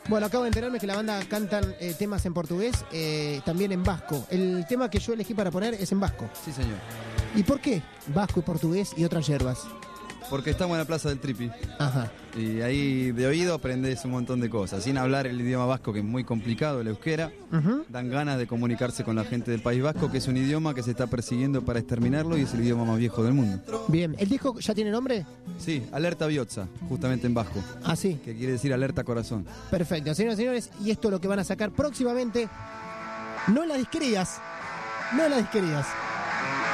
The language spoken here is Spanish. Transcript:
Bueno, acabo de enterarme que la banda cantan temas en portugués, también en vasco. El tema que yo elegí para poner es en vasco. Sí, señor. ¿Y por qué vasco y portugués y otras yerbas? Porque estamos en la Plaza del Tripi. Ajá. Y ahí de oído aprendes un montón de cosas. Sin hablar el idioma vasco, que es muy complicado, el euskera. Dan ganas de comunicarse con la gente del País Vasco, que es un idioma que se está persiguiendo para exterminarlo y es el idioma más viejo del mundo. Bien, ¿el disco ya tiene nombre? Sí, Alerta Biotza, justamente en vasco. Ah, sí. Que quiere decir alerta corazón. Perfecto, señoras y señores, y esto es lo que van a sacar próximamente. No en las disquerías.